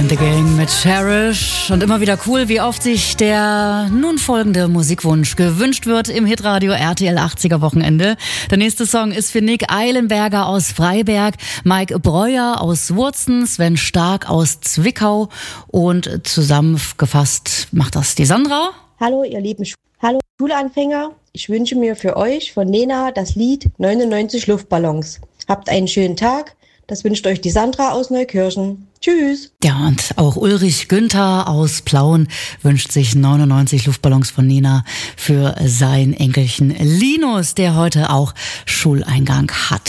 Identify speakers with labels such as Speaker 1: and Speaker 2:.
Speaker 1: The Gang mit Cherish. Und immer wieder cool, wie oft sich der nun folgende Musikwunsch gewünscht wird im Hitradio RTL 80er Wochenende. Der nächste Song ist für Nick Eilenberger aus Freiberg, Mike Breuer aus Wurzen, Sven Stark aus Zwickau und zusammengefasst macht das die Sandra.
Speaker 2: Hallo ihr lieben Schulanfänger, ich wünsche mir für euch von Nena das Lied 99 Luftballons. Habt einen schönen Tag, das wünscht euch die Sandra aus Neukirchen. Tschüss.
Speaker 1: Ja, und auch Ulrich Günther aus Plauen wünscht sich 99 Luftballons von Nena für sein Enkelchen Linus, der heute auch Schuleingang hat.